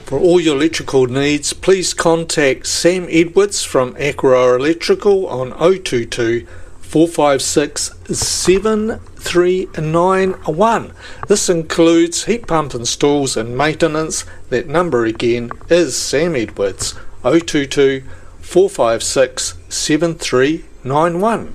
For all your electrical needs, please contact Sam Edwards from Aqua Electrical on 022 456 7391. This includes heat pump installs and maintenance. That number again is Sam Edwards, 022 456 7391.